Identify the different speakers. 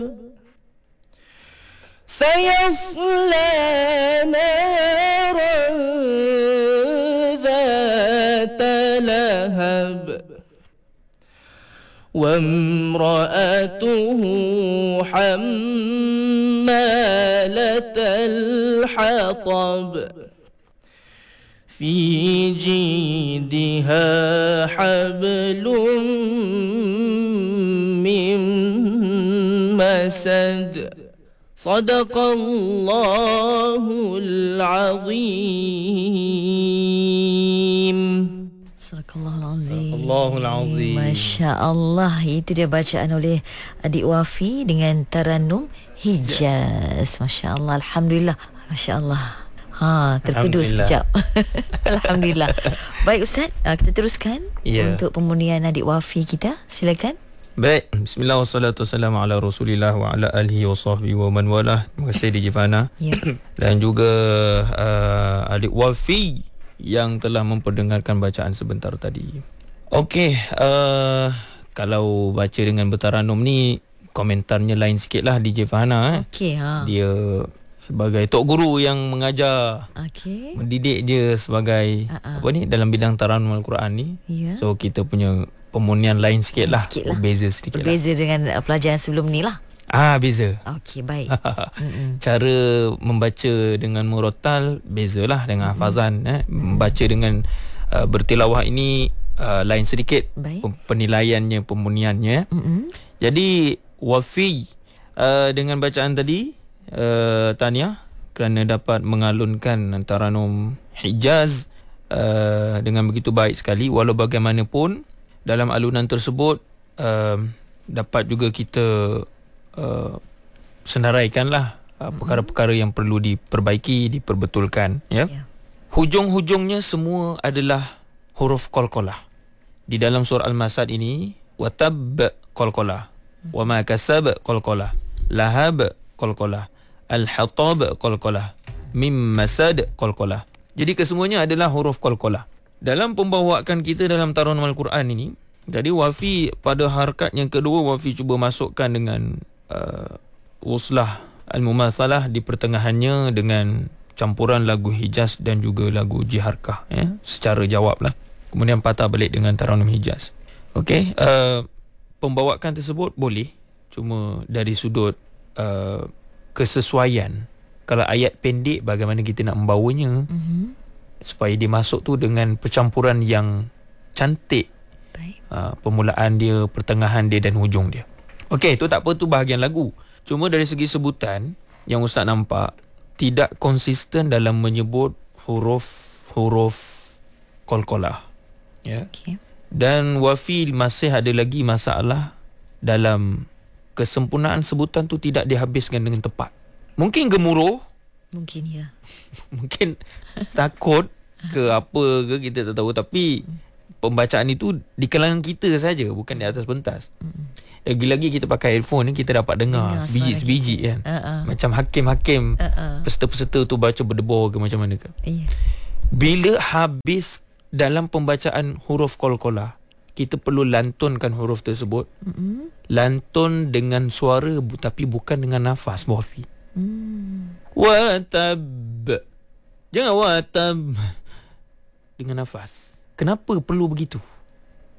Speaker 1: سيصلى نارا ذات لهب وامرأته حمالة الحطب في جيدها حبل من مسد صدق الله العظيم.
Speaker 2: Allahul Azim.
Speaker 3: Masya Allah. Itu dia bacaan oleh adik Wafi dengan Taranum Hijaz. Masya Allah. Alhamdulillah. Masya Allah. Terkedur sekejap. Alhamdulillah. Baik Ustaz, kita teruskan untuk pemurnian adik Wafi kita. Silakan.
Speaker 2: Baik, bismillah wassalatu wassalamu ala rasulillah wa ala alihi wa sahbihi wa man walah. Terima kasih Diji Fana dan juga adik Wafi yang telah memperdengarkan bacaan sebentar tadi. Okey, kalau baca dengan bertaranum ni komentarnya lain sikit lah DJ Fahana. Dia sebagai tok guru yang mengajar, mendidik dia sebagai apa ni dalam bidang taranum Al-Quran ni. So kita punya pemurnian lain sikit lah. Berbeza sedikit lah.
Speaker 3: Berbeza dengan pelajaran sebelum ni lah.
Speaker 2: Beza.
Speaker 3: Okey, baik.
Speaker 2: Cara membaca dengan murattal bezalah dengan hafazan. Membaca dengan bertilawah ini lain sedikit penilaiannya, pemurniannya. Jadi Wafi dengan bacaan tadi, tahniah kerana dapat mengalunkan Taranum Hijaz dengan begitu baik sekali. Walau bagaimanapun dalam alunan tersebut dapat juga kita senaraikanlah perkara-perkara yang perlu diperbaiki, diperbetulkan, ya. Hujung-hujungnya semua adalah huruf qalqalah. Di dalam surah Al-Masad ini, watab qalqalah, wa ma kasab qalqalah, lahab qalqalah, al-hatab qalqalah, mim masad qalqalah. Jadi kesemuanya adalah huruf qalqalah. Dalam pembawaan kita dalam taranum Al-Quran ini, jadi Wafi pada harakat yang kedua, Wafi cuba masukkan dengan uslah al-mumathalah di pertengahannya dengan campuran lagu Hijaz dan juga lagu Jiharkah, secara jawab lah. Kemudian patah balik dengan Taranum Hijaz. Okey, pembawaan tersebut boleh, cuma dari sudut kesesuaian. Kalau ayat pendek, bagaimana kita nak membawanya supaya dia masuk tu dengan percampuran yang cantik. Permulaan dia, pertengahan dia dan hujung dia. Okey, tu tak apa, tu bahagian lagu. Cuma dari segi sebutan yang Ustaz nampak tidak konsisten dalam menyebut huruf qalqalah, ya. Dan Wafi masih ada lagi masalah dalam kesempurnaan sebutan tu tidak dihabiskan dengan tepat. Mungkin gemuruh,
Speaker 3: mungkin ya.
Speaker 2: Mungkin takut ke apa ke, kita tak tahu. Tapi pembacaan itu di kalangan kita saja, bukan di atas pentas. Lagi-lagi kita pakai earphone ni, kita dapat dengar sebiji-sebiji kan. Macam hakim-hakim, peserta-peserta tu baca berdebur ke macam mana ke. Bila habis dalam pembacaan huruf qalqalah, kita perlu lantunkan huruf tersebut. Lantun dengan suara tapi bukan dengan nafas, Wafi. Watab. Jangan watab dengan nafas. Kenapa perlu begitu?